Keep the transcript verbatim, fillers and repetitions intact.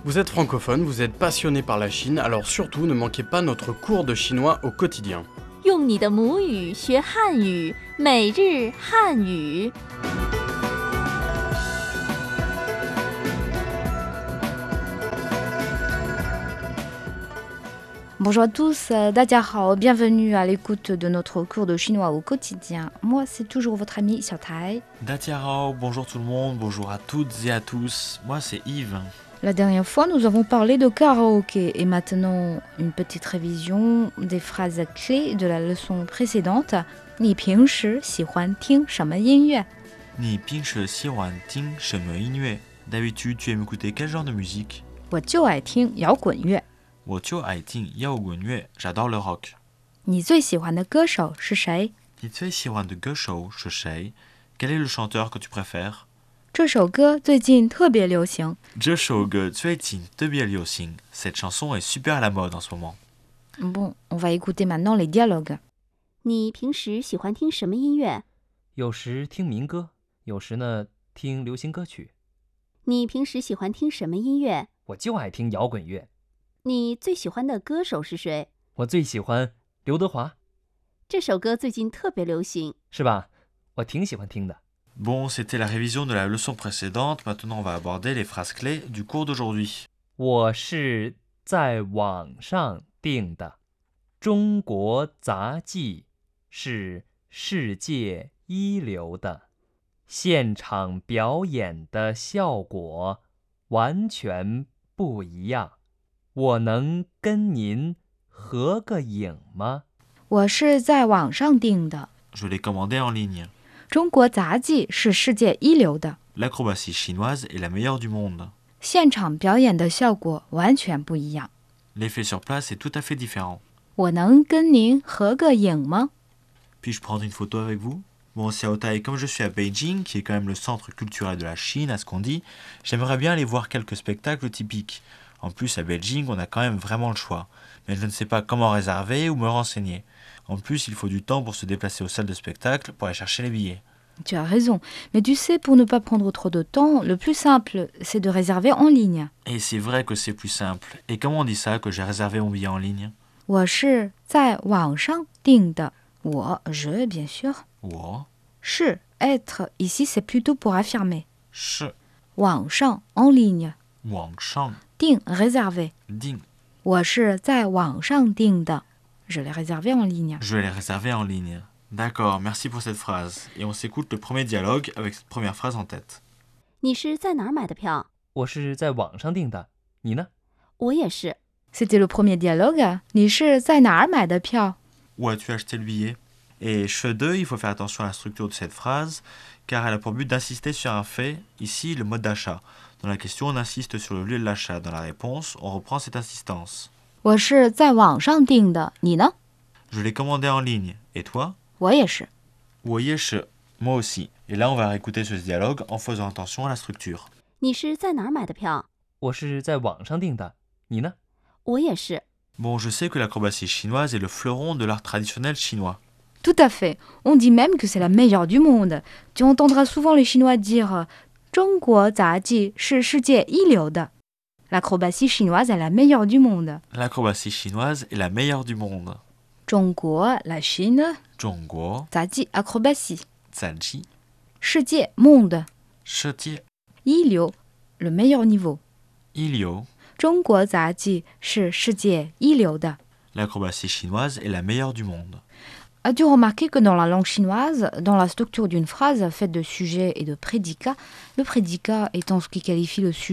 Vous êtes francophone, vous êtes passionné par la Chine, alors surtout ne manquez pas notre cours de chinois au quotidien. 用你的母语学汉语，每日汉语。 Bonjour à tous,大家好, bienvenue à l'écoute de notre cours de chinois au quotidien. Moi, c'est toujours votre ami Xiaotai. Datiarao, bonjour tout le monde, bonjour à toutes et à tous. Moi, c'est Yves. La dernière fois, nous avons parlé de karaoké et maintenant, une petite révision des phrases clés de la leçon précédente. 你平时喜欢听什么音乐? 你平时喜欢听什么音乐? D'habitude, tu aimes écouter quel genre de musique? 我就爱听摇滚乐。 我就爱听摇滚乐, j'adore le rock. 你最喜欢的歌手是谁? 你最喜欢的歌手是谁? Quel est le chanteur que tu préfères? 这首歌最近特别流行。 这首歌最近特别流行. Cette chanson est super à la mode en ce moment. Bon, on va écouter maintenant les dialogues. 你平时喜欢听什么音乐？ 有时听民歌，有时呢听流行歌曲。 你平时喜欢听什么音乐？ 我就爱听摇滚乐。 你最喜欢的歌手是谁？ 我最喜欢刘德华。 这首歌最近特别流行， 是吧？我挺喜欢听的。 Bon, c'était la révision de la leçon précédente. Maintenant, on va aborder les phrases clés du cours d'aujourd'hui. 我是在网上订的。中国杂技是世界一流的，现场表演的效果完全不一样。我能跟您合个影吗？ 我是在网上订的。 Je l'ai commandé en ligne. 中国杂技是世界一流的。 L'acrobatie chinoise est la meilleure du monde. 现场表演的效果完全不一样。 L'effet sur place est tout à fait différent. 我能跟您合个影吗? Puis-je prendre une photo avec vous? Bon, Xiaotai, comme je suis à Beijing, qui est quand même le centre culturel de la Chine, à ce qu'on dit, j'aimerais bien aller voir quelques spectacles typiques. En plus, à Beijing, on a quand même vraiment le choix. Mais je ne sais pas comment réserver ou me renseigner. En plus, il faut du temps pour se déplacer aux salles de spectacle pour aller chercher les billets. Tu as raison. Mais tu sais, pour ne pas prendre trop de temps, le plus simple, c'est de réserver en ligne. Et c'est vrai que c'est plus simple. Et comment on dit ça, que j'ai réservé mon billet en ligne? 我是在网上订的。我, je, bien sûr. 我是, être, ici, c'est plutôt pour affirmer. 是网上, en ligne. 网上订, réserver. 订我是在网上订的。Je l'ai réservé en ligne. Je l'ai réservé en ligne. D'accord, merci pour cette phrase. Et on s'écoute le premier dialogue avec cette première phrase en tête. 你是在哪儿买的票？ 我是在网上订的，你呢？ 我也是。 C'était le premier dialogue. 你是在哪儿买的票? Où as-tu acheté le billet? Et che deux, il faut faire attention à la structure de cette phrase, car elle a pour but d'insister sur un fait, ici le mode d'achat. Dans la question, on insiste sur le lieu de l'achat. Dans la réponse, on reprend cette insistance. 我是在网上订的，你呢? Je l'ai commandé en ligne. Et toi? 我也是。 我也是. Moi aussi. Et là, on va réécouter ce dialogue en faisant attention à la structure. 你是在哪儿买的票？ 我是在网上订的，你呢？ 我也是。 Bon, je sais que l'acrobatie chinoise est le fleuron de l'art traditionnel chinois. Tout à fait. On dit même que c'est la meilleure du monde. Tu entendras souvent les Chinois dire « 中国杂技是世界一流的。 » L'acrobatie chinoise est la meilleure du monde. L'acrobatie chinoise est la meilleure du monde. 中国, la Chine. 中国杂技, acrobatie. 杂技世界, monde. 世界一流, le meilleur niveau. 一流中国杂技是世界一流的。 L'acrobatie chinoise est la meilleure du monde. As-tu remarqué que dans la langue chinoise, dans la structure d'une phrase faite de sujet et de prédicat, le prédicat étant ce qui qualifie le sujet